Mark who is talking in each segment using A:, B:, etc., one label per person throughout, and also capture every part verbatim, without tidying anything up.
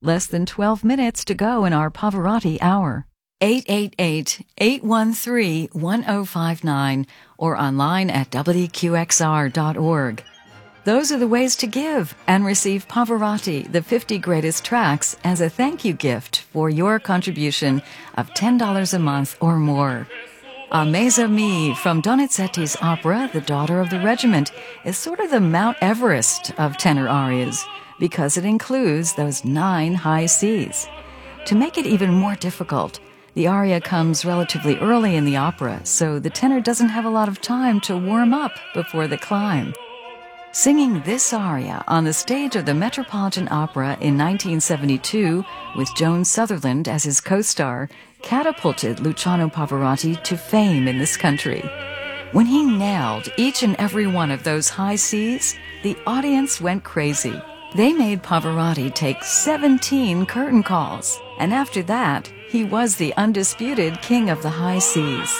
A: Less than twelve minutes to go in our Pavarotti Hour. eight eight eight, eight one three, one zero five nine or online at W Q X R dot org. Those are the ways to give and receive Pavarotti, the fifty Greatest Tracks, as a thank you gift for your contribution of ten dollars a month or more. A Mes Amis from Donizetti's opera, The Daughter of the Regiment, is sort of the Mount Everest of tenor arias because it includes those nine high Cs. To make it even more difficult, the aria comes relatively early in the opera, so the tenor doesn't have a lot of time to warm up before the climb. Singing this aria on the stage of the Metropolitan Opera in nineteen seventy-two, with Joan Sutherland as his co-star, catapulted Luciano Pavarotti to fame in this country. When he nailed each and every one of those high Cs, the audience went crazy. They made Pavarotti take seventeen curtain calls, and after that, he was the undisputed king of the high Cs.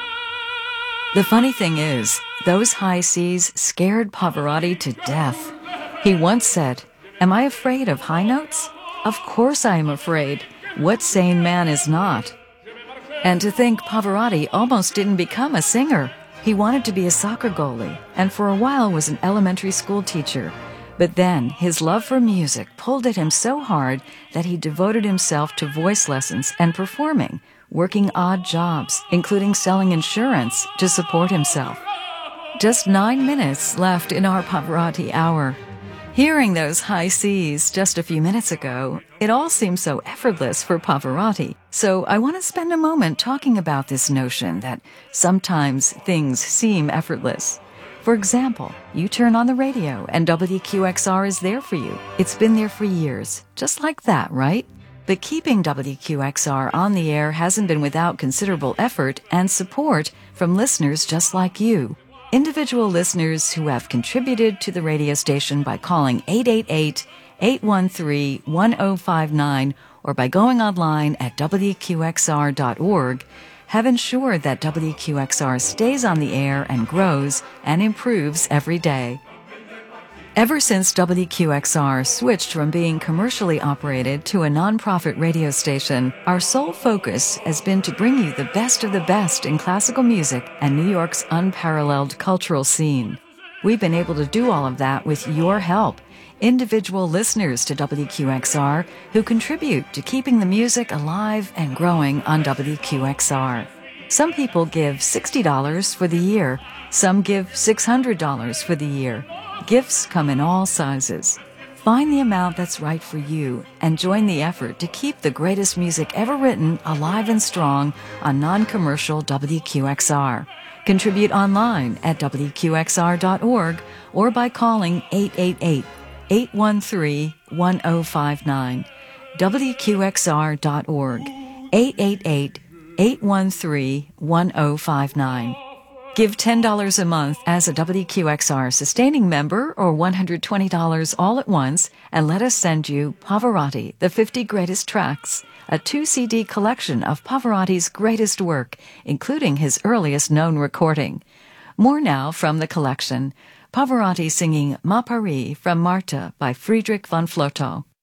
A: The funny thing is, those high Cs scared Pavarotti to death. He once said, "Am I afraid of high notes? Of course I am afraid. What sane man is not?" And to think Pavarotti almost didn't become a singer. He wanted to be a soccer goalie, and for a while was an elementary school teacher. But then his love for music pulled at him so hard that he devoted himself to voice lessons and performing, working odd jobs, including selling insurance to support himself. Just nine minutes left in our Pavarotti Hour. Hearing those high Cs just a few minutes ago, it all seems so effortless for Pavarotti. So I want to spend a moment talking about this notion that sometimes things seem effortless. For example, you turn on the radio and W Q X R is there for you. It's been there for years, just like that, right? But keeping W Q X R on the air hasn't been without considerable effort and support from listeners just like you. Individual listeners who have contributed to the radio station by calling eight eight eight, eight one three, one zero five nine or by going online at W Q X R dot org have ensured that W Q X R stays on the air and grows and improves every day. Ever since W Q X R switched from being commercially operated to a nonprofit radio station, our sole focus has been to bring you the best of the best in classical music and New York's unparalleled cultural scene. We've been able to do all of that with your help, individual listeners to W Q X R who contribute to keeping the music alive and growing on W Q X R. Some people give sixty dollars for the year. Some give six hundred dollars for the year. Gifts come in all sizes. Find the amount that's right for you and join the effort to keep the greatest music ever written alive and strong on non-commercial W Q X R. Contribute online at W Q X R dot org or by calling eight eight eight, eight one three, one zero five nine. W Q X R dot org, eight eight eight, eight one three, one zero five nine. Give ten dollars a month as a W Q X R sustaining member or one hundred twenty dollars all at once and let us send you Pavarotti, the fifty Greatest Tracks, a two C D collection of Pavarotti's greatest work, including his earliest known recording. More now from the collection. Pavarotti singing Ma Paris from Martha by Friedrich von Flotow.